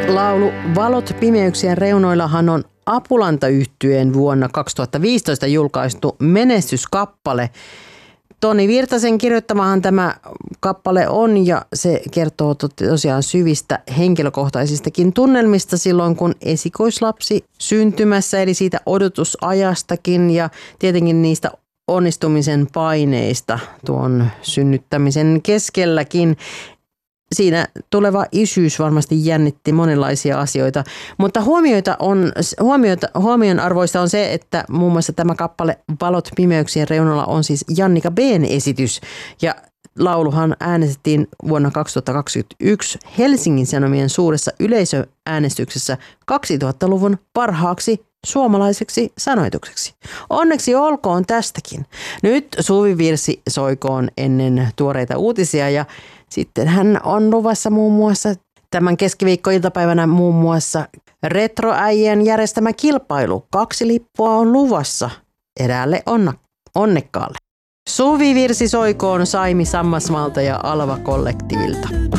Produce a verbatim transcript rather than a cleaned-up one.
Laulu Valot pimeyksien reunoillahan on Apulanta-yhtyeen vuonna kaksituhattaviisitoista julkaistu menestyskappale. Toni Virtasen kirjoittamahan tämä kappale on ja se kertoo tosiaan syvistä henkilökohtaisistakin tunnelmista silloin, kun esikoislapsi syntymässä, eli siitä odotusajastakin ja tietenkin niistä onnistumisen paineista tuon synnyttämisen keskelläkin. Siinä tuleva isyys varmasti jännitti monenlaisia asioita, mutta huomioita on, huomioita, huomion arvoista on se, että muun muassa tämä kappale Valot pimeyksien reunalla on siis Jannika B:n esitys ja lauluhan äänestettiin vuonna kaksituhattakaksikymmentäyksi Helsingin Sanomien suuressa yleisöäänestyksessä kaksituhattaluvun parhaaksi suomalaiseksi sanoitukseksi. Onneksi olkoon tästäkin. Nyt suvivirsi soikoon ennen tuoreita uutisia ja sitten hän on luvassa muun muassa tämän keskiviikkoiltapäivänä muun muassa Retroäijien järjestämä kilpailu. Kaksi lippua on luvassa eräälle onna, onnekkaalle. Suvivirsi soikoon Saimi Sammasmaalta ja Alva Kollektiivilta.